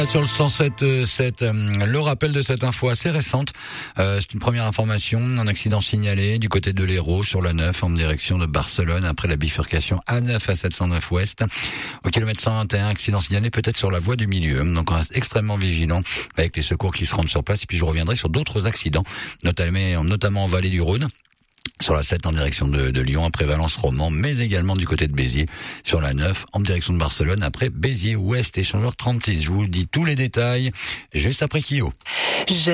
Sur le 107.7, le rappel de cette info assez récente. C'est une première information, un accident signalé du côté de l'Hérault sur la 9 en direction de Barcelone après la bifurcation A9 à 709 ouest. Au kilomètre 121, accident signalé peut-être sur la voie du milieu. Donc on reste extrêmement vigilant avec les secours qui se rendent sur place. Et puis je reviendrai sur d'autres accidents, notamment en vallée du Rhône. Sur la 7 en direction de Lyon après Valence-Roman, mais également du côté de Béziers sur la 9 en direction de Barcelone après Béziers-Ouest, échangeur 36. Je vous dis tous les détails juste après Kyo.